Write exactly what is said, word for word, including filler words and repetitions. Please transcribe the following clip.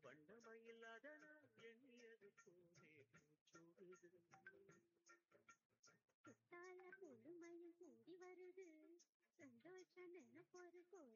வண்ணமயில்லாத நான் எண்ணியது போலே பூச்சூடுது. குத்தால பொழுமையும் கூடி வருது, சந்தோஷம் நினைப்பொரு கோடி